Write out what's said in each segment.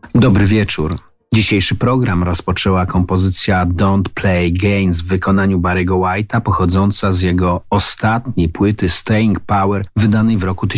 Dobry wieczór. Dzisiejszy program rozpoczęła kompozycja Don't Play Games w wykonaniu Barry'ego White'a, pochodząca z jego ostatniej płyty Staying Power, wydanej w roku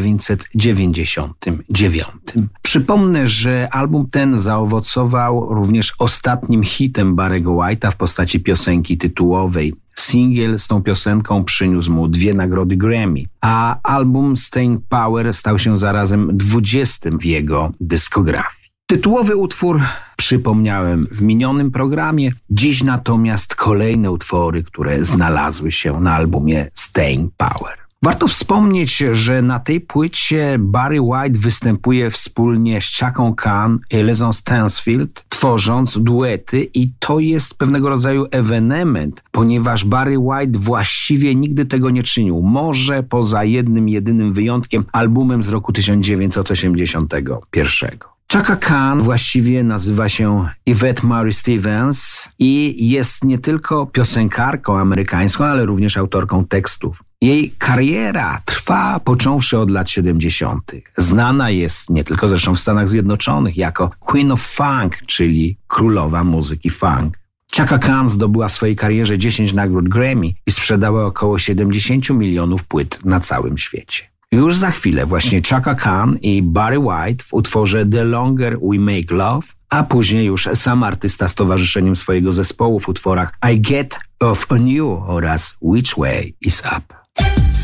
1999. Przypomnę, że album ten zaowocował również ostatnim hitem Barry'ego White'a w postaci piosenki tytułowej. Singiel z tą piosenką przyniósł mu 2 nagrody Grammy, a album Staying Power stał się zarazem 20. w jego dyskografii. Tytułowy utwór przypomniałem w minionym programie, dziś natomiast kolejne utwory, które znalazły się na albumie Staying Power. Warto wspomnieć, że na tej płycie Barry White występuje wspólnie z Chaka Khan i Elizą Stansfield, tworząc duety, i to jest pewnego rodzaju ewenement, ponieważ Barry White właściwie nigdy tego nie czynił. Może poza jedynym wyjątkiem, albumem z roku 1981. Chaka Khan właściwie nazywa się Yvette Mary Stevens i jest nie tylko piosenkarką amerykańską, ale również autorką tekstów. Jej kariera trwa począwszy od lat 70. Znana jest nie tylko zresztą w Stanach Zjednoczonych jako Queen of Funk, czyli królowa muzyki funk. Chaka Khan zdobyła w swojej karierze 10 nagród Grammy i sprzedała około 70 milionów płyt na całym świecie. Już za chwilę właśnie Chaka Khan i Barry White w utworze The Longer We Make Love, a później już sam artysta z towarzyszeniem swojego zespołu w utworach I Get Off On You oraz Which Way Is Up.